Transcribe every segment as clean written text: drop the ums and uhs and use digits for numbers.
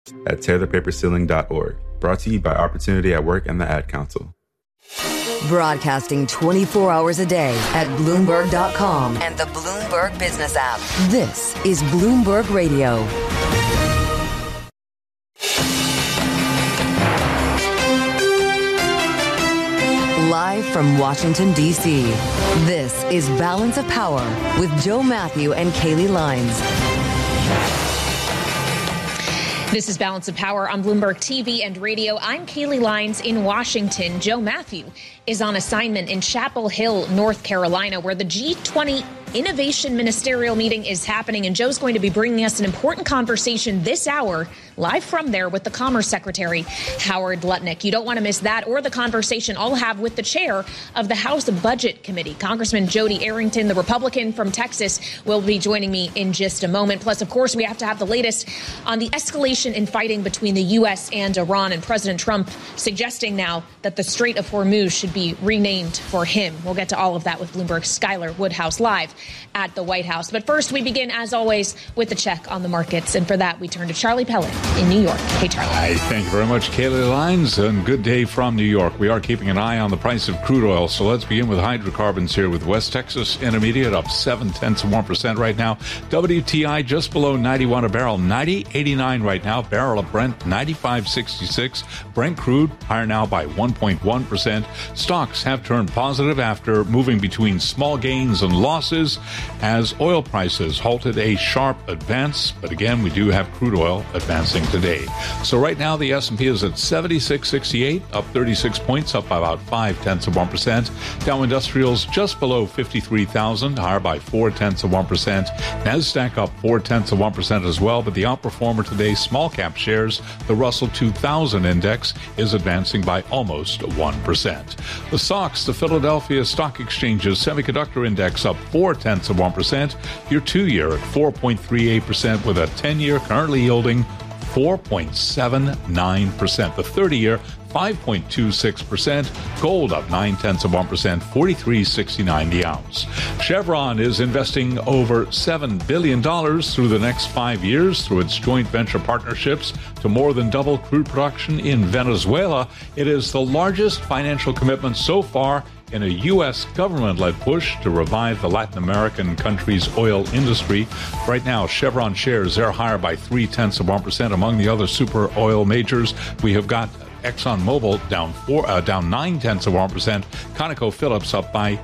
at tearthepaperceiling.org. Brought to you by Opportunity at Work and the Ad Council. Broadcasting 24 hours a day at Bloomberg.com and the Bloomberg Business app. This is Bloomberg Radio. Live from Washington, D.C., this is Balance of Power with Joe Matthew and Kayleigh Lines. This is Balance of Power on Bloomberg TV and radio. I'm Kayleigh Lines in Washington. Joe Matthew is on assignment in Chapel Hill, North Carolina, where the G20 Innovation Ministerial Meeting is happening. And Joe's going to be bringing us an important conversation this hour, live from there with the Commerce Secretary, Howard Lutnick. You don't want to miss that or the conversation I'll have with the chair of the House Budget Committee. Congressman Jody Arrington, the Republican from Texas, will be joining me in just a moment. Plus, of course, we have to have the latest on the escalation in fighting between the U.S. and Iran, and President Trump suggesting now that the Strait of Hormuz should be renamed for him. We'll get to all of that with Bloomberg's Skylar Woodhouse live at the White House. But first, we begin, as always, with the check on the markets. And for that, we turn to Charlie Pellet in New York. Hey, Charlie. Hi, thank you very much, Kayleigh Lines, and good day from New York. We are keeping an eye on the price of crude oil, so let's begin with hydrocarbons here with West Texas Intermediate up 0.7% right now. WTI just below 91 a barrel, 90.89 right now. Barrel of Brent, 95.66. Brent crude higher now by 1.1%. Stocks have turned positive after moving between small gains and losses as oil prices halted a sharp advance. But again, we do have crude oil advancing today. So right now, the S&P is at 76.68, up 36 points, up by about 0.5%. Dow Industrials just below 53,000, higher by 0.4%. NASDAQ up 0.4% as well. But the outperformer today, small cap shares, the Russell 2000 index, is advancing by almost 1%. The SOX, the Philadelphia Stock Exchange's semiconductor index, up 0.4%. Your 2-year at 4.38%, with a 10-year currently yielding 4.79%. The 30-year 5.26%. Gold up 0.9%, 43.69 the ounce. Chevron is investing over $7 billion through the next 5 years through its joint venture partnerships to more than double crude production in Venezuela. It is the largest financial commitment so far in a U.S. government-led push to revive the Latin American country's oil industry. Right now, Chevron shares, they're higher by 0.3%. Among the other super oil majors, we have got ExxonMobil down 0.9%. ConocoPhillips up by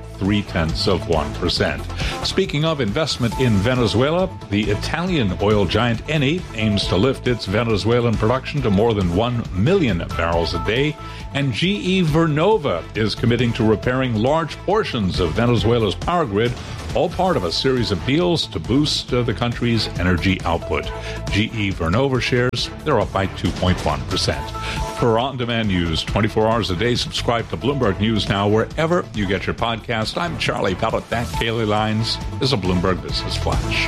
0.3%. Speaking of investment in Venezuela, the Italian oil giant Eni aims to lift its Venezuelan production to more than 1 million barrels a day. And GE Vernova is committing to repairing large portions of Venezuela's power grid, all part of a series of deals to boost the country's energy output. GE Vernova shares, they're up by 2.1%. For on-demand news 24 hours a day, subscribe to Bloomberg News Now wherever you get your podcast. I'm Charlie Pellet. That Kayleigh Lines is a Bloomberg Business Flash.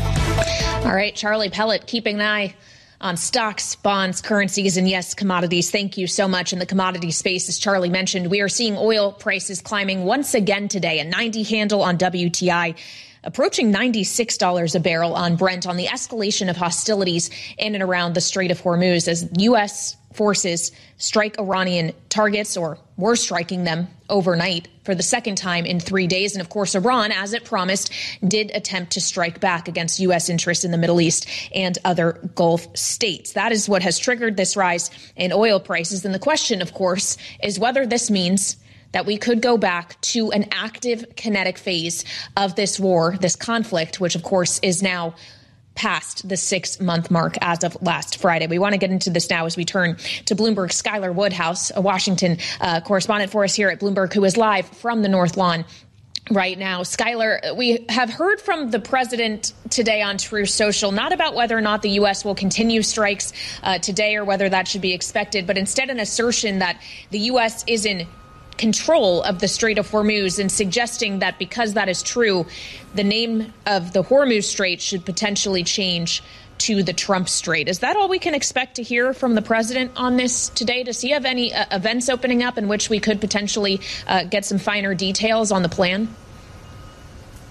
All right, Charlie Pellet, keeping an eye on stocks, bonds, currencies, and yes, commodities. Thank you so much. In the commodity space, as Charlie mentioned, we are seeing oil prices climbing once again today, a 90 handle on WTI, approaching $96 a barrel on Brent on the escalation of hostilities in and around the Strait of Hormuz as U.S. forces strike Iranian targets, or were striking them overnight for the second time in 3 days. And of course, Iran, as it promised, did attempt to strike back against U.S. interests in the Middle East and other Gulf states. That is what has triggered this rise in oil prices. And the question, of course, is whether this means that we could go back to an active kinetic phase of this war, this conflict, which, of course, is now past the 6-month mark as of last Friday. We want to get into this now as we turn to Bloomberg's Skylar Woodhouse, a Washington correspondent for us here at Bloomberg, who is live from the North Lawn right now. Skylar, we have heard from the president today on Truth Social, not about whether or not the U.S. will continue strikes today or whether that should be expected, but instead an assertion that the U.S. is in control of the Strait of Hormuz, and suggesting that because that is true, the name of the Hormuz Strait should potentially change to the Trump Strait. Is that all we can expect to hear from the president on this today? Does he have any events opening up in which we could potentially get some finer details on the plan?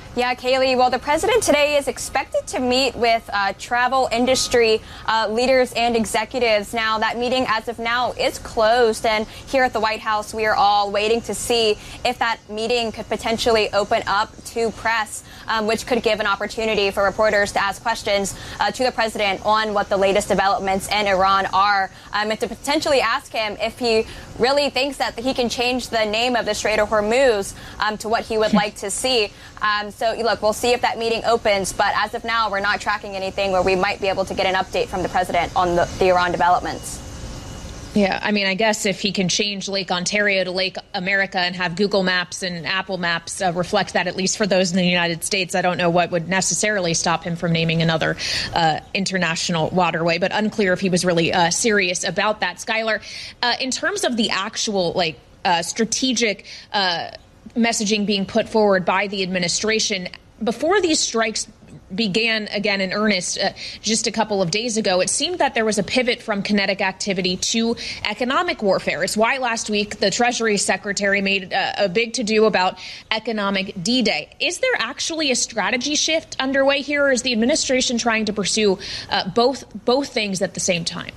Yeah, Kaylee. Well, the president today is expected to meet with travel industry leaders and executives. Now, that meeting as of now is closed. And here at the White House, we are all waiting to see if that meeting could potentially open up to press, which could give an opportunity for reporters to ask questions to the president on what the latest developments in Iran are, and to potentially ask him if he really thinks that he can change the name of the Strait of Hormuz to what he would like to see. So, look, we'll see if that meeting opens. But as of now, we're not tracking anything where we might be able to get an update from the president on the Iran developments. Yeah, I mean, I guess if he can change Lake Ontario to Lake America and have Google Maps and Apple Maps reflect that, at least for those in the United States, I don't know what would necessarily stop him from naming another international waterway. But unclear if he was really serious about that. Skylar, in terms of the actual strategic messaging being put forward by the administration, before these strikes began again in earnest just a couple of days ago, it seemed that there was a pivot from kinetic activity to economic warfare. It's why last week the Treasury Secretary made a big to-do about economic D-Day. Is there actually a strategy shift underway here, or is the administration trying to pursue both things at the same time?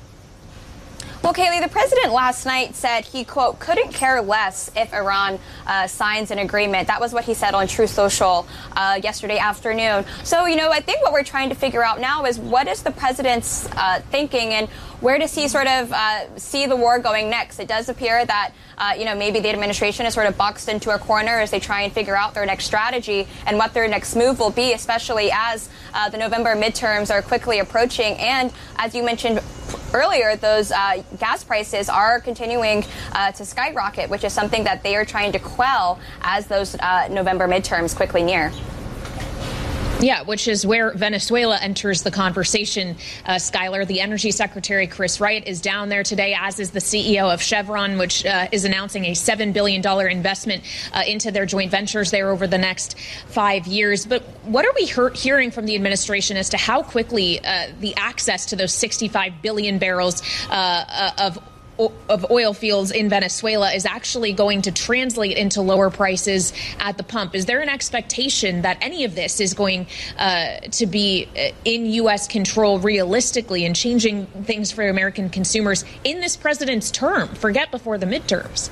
Well, Kaylee, the president last night said he, quote, couldn't care less if Iran signs an agreement. That was what he said on Truth Social yesterday afternoon. So, I think what we're trying to figure out now is what is the president's thinking, and where does he sort of see the war going next? It does appear that, maybe the administration is sort of boxed into a corner as they try and figure out their next strategy and what their next move will be, especially as the November midterms are quickly approaching. And as you mentioned earlier, those gas prices are continuing to skyrocket, which is something that they are trying to quell as those November midterms quickly near. Yeah, which is where Venezuela enters the conversation, Skylar. The Energy Secretary, Chris Wright, is down there today, as is the CEO of Chevron, which is announcing a $7 billion investment into their joint ventures there over the next 5 years. But what are we hearing from the administration as to how quickly the access to those 65 billion barrels of oil fields in Venezuela is actually going to translate into lower prices at the pump? Is there an expectation that any of this is going to be in U.S. control realistically and changing things for American consumers in this president's term? Forget before the midterms.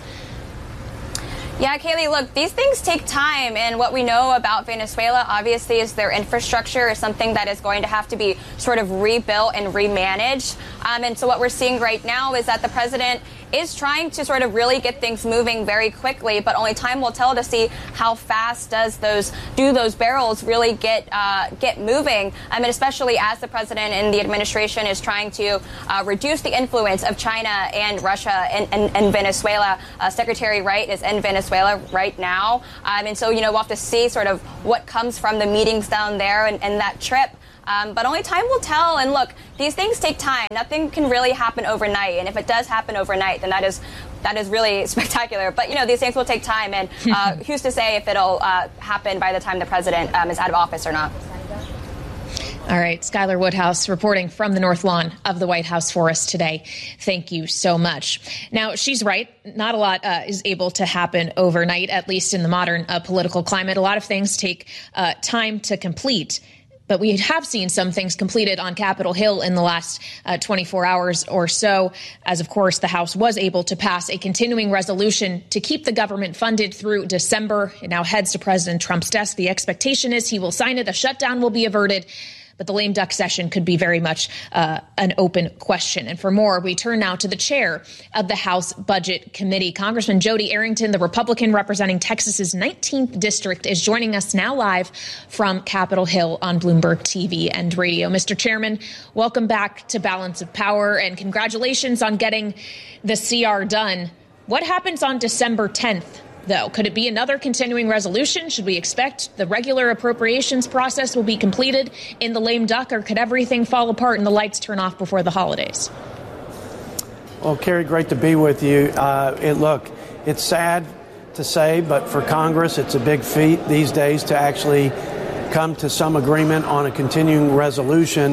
Yeah, Kaylee, look, these things take time. And what we know about Venezuela, obviously, is their infrastructure is something that is going to have to be sort of rebuilt and remanaged. And so what we're seeing right now is that the president is trying to sort of really get things moving very quickly, but only time will tell to see how fast do those barrels really get moving. I mean, especially as the president and the administration is trying to reduce the influence of China and Russia and Venezuela. Secretary Wright is in Venezuela right now. And so, we'll have to see sort of what comes from the meetings down there and that trip. But only time will tell. And look, these things take time. Nothing can really happen overnight. And if it does happen overnight, then that is really spectacular. But, these things will take time. And who's to say if it'll happen by the time the president is out of office or not? All right. Skylar Woodhouse reporting from the North Lawn of the White House for us today. Thank you so much. Now, she's right. Not a lot is able to happen overnight, at least in the modern political climate. A lot of things take time to complete. But we have seen some things completed on Capitol Hill in the last 24 hours or so, as, of course, the House was able to pass a continuing resolution to keep the government funded through December. It now heads to President Trump's desk. The expectation is he will sign it. A shutdown will be averted. But the lame duck session could be very much an open question. And for more, we turn now to the chair of the House Budget Committee. Congressman Jody Arrington, the Republican representing Texas's 19th district, is joining us now live from Capitol Hill on Bloomberg TV and radio. Mr. Chairman, welcome back to Balance of Power, and congratulations on getting the CR done. What happens on December 10th? Though, could it be another continuing resolution? Should we expect the regular appropriations process will be completed in the lame duck, or could everything fall apart and the lights turn off before the holidays? Well, Carrie, great to be with you. Look, it's sad to say, but for Congress, it's a big feat these days to actually come to some agreement on a continuing resolution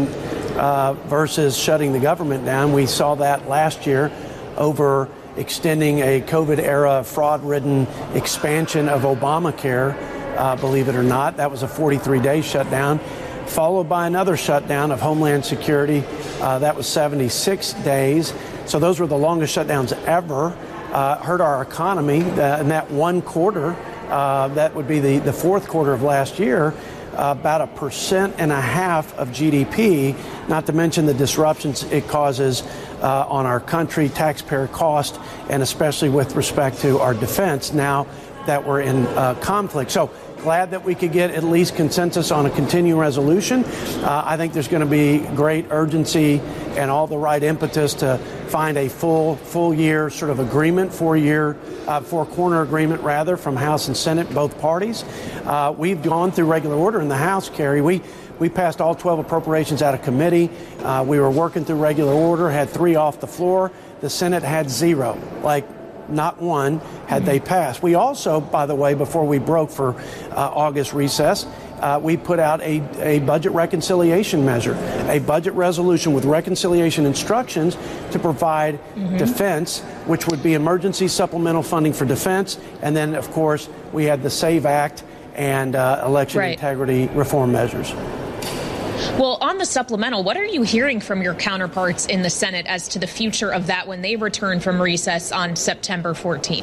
versus shutting the government down. We saw that last year over extending a COVID-era fraud-ridden expansion of Obamacare believe it or not. That was a 43-day shutdown, followed by another shutdown of Homeland Security. That was 76 days. So those were the longest shutdowns ever. Hurt our economy in that one quarter. That would be the fourth quarter of last year. About 1.5% of GDP, not to mention the disruptions it causes on our country, taxpayer cost, and especially with respect to our defense now that we're in conflict. So glad that we could get at least consensus on a continuing resolution. I think there's going to be great urgency and all the right impetus to find a full year sort of agreement, four-corner agreement rather, from House and Senate, both parties. We've gone through regular order in the House, Carrie. We passed all 12 appropriations out of committee. We were working through regular order, had 3 off the floor. The Senate had 0, not one had they passed. We also, by the way, before we broke for August recess, we put out a budget reconciliation measure, a budget resolution with reconciliation instructions to provide defense, which would be emergency supplemental funding for defense. And then, of course, we had the SAVE Act and election integrity reform measures. Well, on the supplemental, what are you hearing from your counterparts in the Senate as to the future of that when they return from recess on September 14th?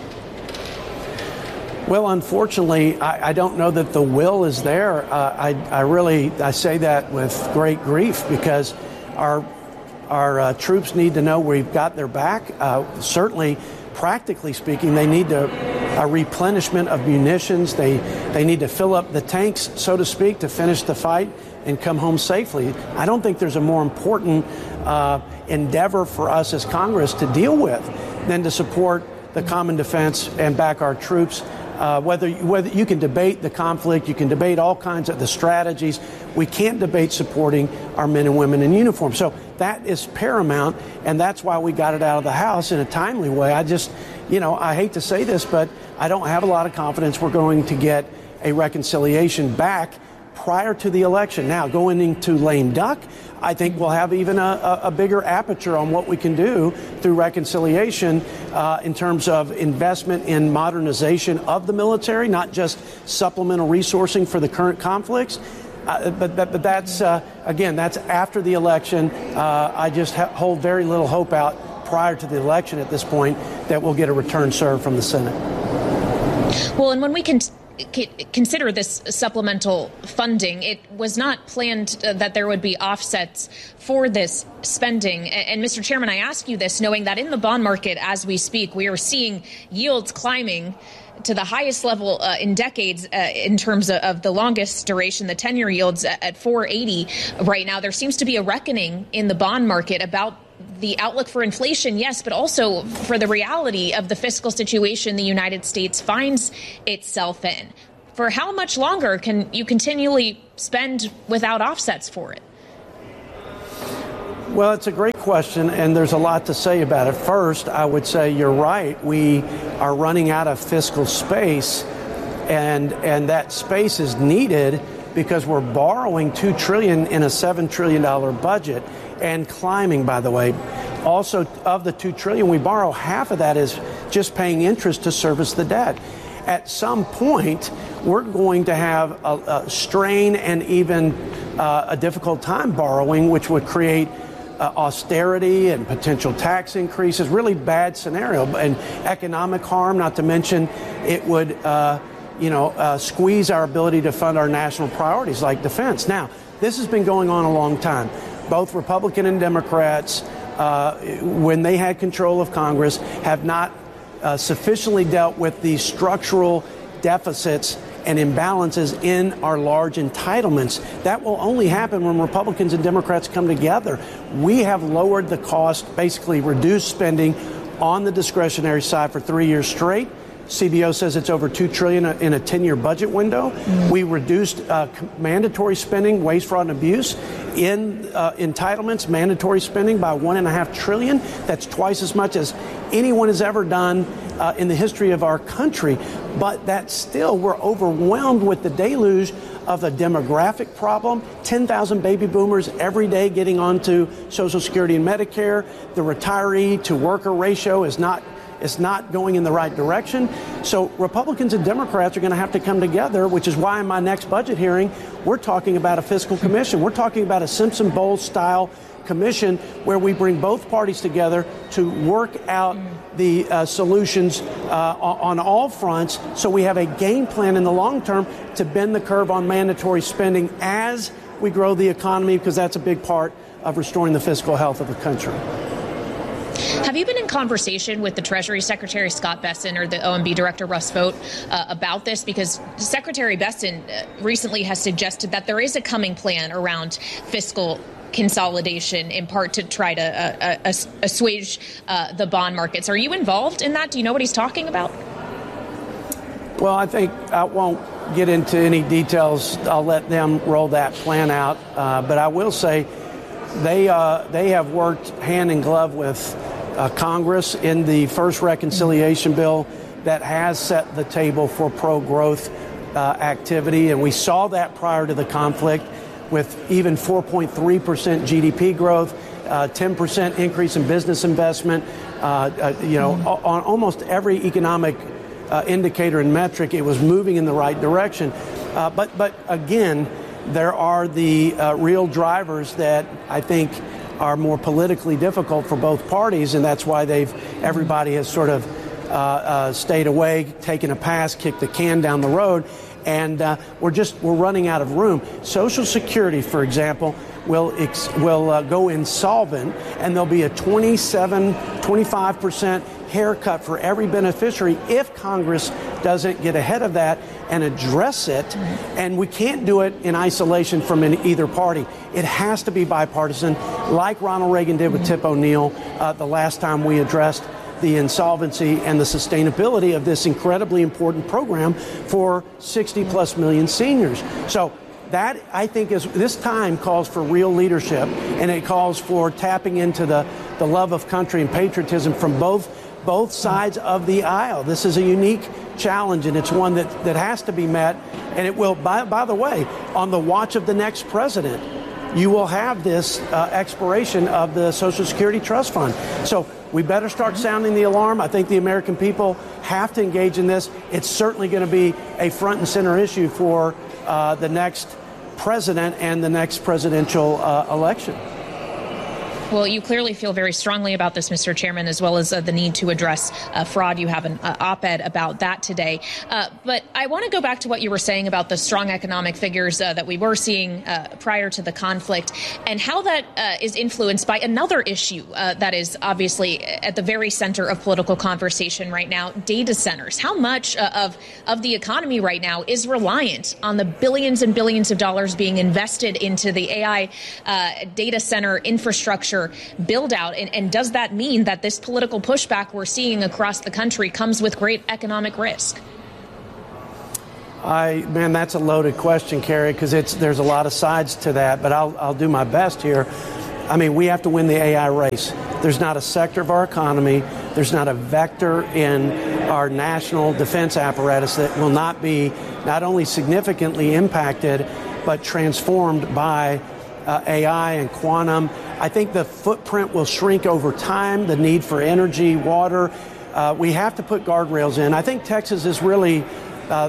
Well, unfortunately, I don't know that the will is there. I say that with great grief because our troops need to know we've got their back. Certainly, practically speaking, they need a replenishment of munitions. They need to fill up the tanks, so to speak, to finish the fight and come home safely. I don't think there's a more important endeavor for us as Congress to deal with than to support the common defense and back our troops. Whether you can debate the conflict, you can debate all kinds of the strategies. We can't debate supporting our men and women in uniform. So that is paramount, and that's why we got it out of the House in a timely way. I hate to say this, but I don't have a lot of confidence we're going to get a reconciliation back prior to the election. Now, going into lame duck, I think we'll have even a bigger aperture on what we can do through reconciliation in terms of investment in modernization of the military, not just supplemental resourcing for the current conflicts. But that's, again, that's after the election. I just hold very little hope out prior to the election at this point that we'll get a return served from the Senate. Well, and when we can consider this supplemental funding, it was not planned that there would be offsets for this spending. And Mr. Chairman, I ask you this knowing that in the bond market as we speak, we are seeing yields climbing to the highest level in decades in terms of the longest duration, the 10-year yields at 4.80 right now. There seems to be a reckoning in the bond market about the outlook for inflation, yes, but also for the reality of the fiscal situation the United States finds itself in. For how much longer can you continually spend without offsets for it? Well, it's a great question, and there's a lot to say about it. First, I would say you're right. We are running out of fiscal space, and that space is needed because we're borrowing $2 trillion in a $7 trillion budget and climbing, by the way. Also, of the $2 trillion we borrow, half of that is just paying interest to service the debt. At some point, we're going to have a strain and even a difficult time borrowing, which would create austerity and potential tax increases, really bad scenario, and economic harm, not to mention it would squeeze our ability to fund our national priorities like defense. Now, this has been going on a long time. Both Republican and Democrats, when they had control of Congress, have not sufficiently dealt with the structural deficits and imbalances in our large entitlements. That will only happen when Republicans and Democrats come together. We have lowered the cost, basically reduced spending on the discretionary side for 3 years straight. CBO says it's over $2 trillion in a 10-year budget window. We reduced mandatory spending, waste, fraud, and abuse in entitlements, mandatory spending by $1.5 trillion. That's twice as much as anyone has ever done in the history of our country. But that still, we're overwhelmed with the deluge of the demographic problem. 10,000 baby boomers every day getting onto Social Security and Medicare. The retiree to worker ratio is not It's not going in the right direction. So Republicans and Democrats are going to have to come together, which is why in my next budget hearing, we're talking about a fiscal commission. We're talking about a Simpson-Bowles style commission where we bring both parties together to work out the solutions on all fronts, so we have a game plan in the long term to bend the curve on mandatory spending as we grow the economy, because that's a big part of restoring the fiscal health of the country. Have you been in conversation with the Treasury Secretary Scott Bessent or the OMB Director Russ Vought about this? Because Secretary Bessent recently has suggested that there is a coming plan around fiscal consolidation, in part to try to assuage the bond markets. Are you involved in that? Do you know what he's talking about? Well, I think I won't get into any details. I'll let them roll that plan out. But I will say they have worked hand in glove with Congress in the first reconciliation bill that has set the table for pro-growth activity. And we saw that prior to the conflict, with even 4.3% GDP growth, 10% increase in business investment, on almost every economic indicator and metric, it was moving in the right direction. But again, there are the real drivers that I think are more politically difficult for both parties, and that's why everybody has sort of stayed away, taken a pass, kicked the can down the road. And we're running out of room. Social Security, for example, will go insolvent, and there'll be a 25% haircut for every beneficiary if Congress doesn't get ahead of that and address it. And we can't do it in isolation from either party. It has to be bipartisan, like Ronald Reagan did with Tip O'Neill the last time we addressed the insolvency and the sustainability of this incredibly important program for 60 plus million seniors. So that, I think, this time calls for real leadership, and it calls for tapping into the love of country and patriotism from both sides of the aisle. This is a unique challenge, and it's one that has to be met. And it will, by the way, on the watch of the next president, you will have this expiration of the Social Security Trust Fund. So we better start sounding the alarm. I think the American people have to engage in this. It's certainly going to be a front and center issue for the next president and the next presidential election. Well, you clearly feel very strongly about this, Mr. Chairman, as well as the need to address fraud. You have an op-ed about that today. But I want to go back to what you were saying about the strong economic figures that we were seeing prior to the conflict, and how that is influenced by another issue that is obviously at the very center of political conversation right now: data centers. How much of the economy right now is reliant on the billions and billions of dollars being invested into the AI data center infrastructure build out? And does that mean that this political pushback we're seeing across the country comes with great economic risk? Man, that's a loaded question, Carrie, because there's a lot of sides to that, but I'll do my best here. I mean, we have to win the AI race. There's not a sector of our economy, there's not a vector in our national defense apparatus that will not be not only significantly impacted, but transformed by AI and quantum. I think the footprint will shrink over time, the need for energy, water. We have to put guardrails in. I think Texas is really